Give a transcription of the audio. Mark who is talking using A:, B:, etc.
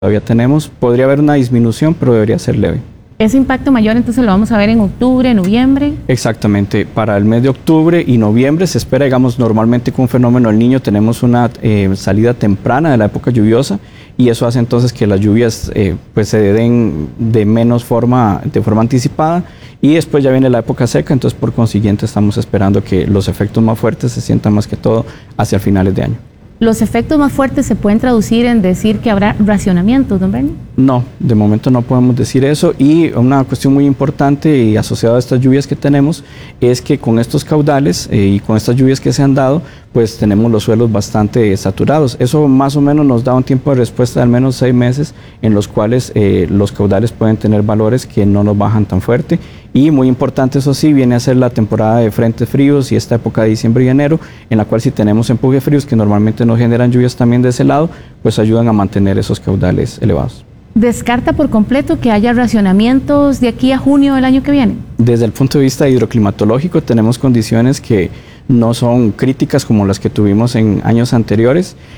A: todavía tenemos. Podría haber una disminución, pero debería ser leve.
B: Ese impacto mayor entonces lo vamos a ver en octubre, noviembre.
A: Exactamente, para el mes de octubre y noviembre se espera, digamos, normalmente con un fenómeno del Niño tenemos una salida temprana de la época lluviosa y eso hace entonces que las lluvias pues se den de forma anticipada y después ya viene la época seca, entonces por consiguiente estamos esperando que los efectos más fuertes se sientan más que todo hacia finales de año.
B: ¿Los efectos más fuertes se pueden traducir en decir que habrá racionamiento, don Bernie?
A: No, de momento no podemos decir eso y una cuestión muy importante y asociada a estas lluvias que tenemos es que con estos caudales y con estas lluvias que se han dado, pues tenemos los suelos bastante saturados. Eso más o menos nos da un tiempo de respuesta de al menos 6 meses en los cuales los caudales pueden tener valores que no nos bajan tan fuerte. Y muy importante, eso sí, viene a ser la temporada de frentes fríos y esta época de diciembre y enero, en la cual si tenemos empujes fríos que normalmente nos generan lluvias también de ese lado, pues ayudan a mantener esos caudales elevados.
B: ¿Descarta por completo que haya racionamientos de aquí a junio del año que viene?
A: Desde el punto de vista hidroclimatológico tenemos condiciones que no son críticas como las que tuvimos en años anteriores.